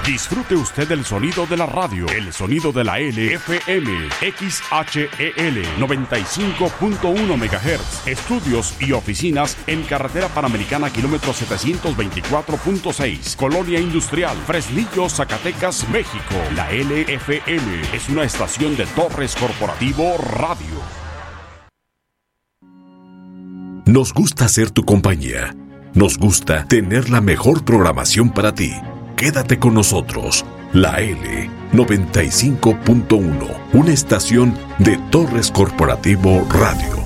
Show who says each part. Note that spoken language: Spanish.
Speaker 1: Disfrute usted el sonido de la radio, el sonido de la LFM, XHEL 95.1 MHz. Estudios y oficinas en Carretera Panamericana, kilómetro 724.6, Colonia Industrial, Fresnillo, Zacatecas, México. La LFM es una estación de Torres Corporativo Radio.
Speaker 2: Nos gusta ser tu compañía. Nos gusta tener la mejor programación para ti. Quédate con nosotros. La L 95.1, una estación de Torres Corporativo Radio.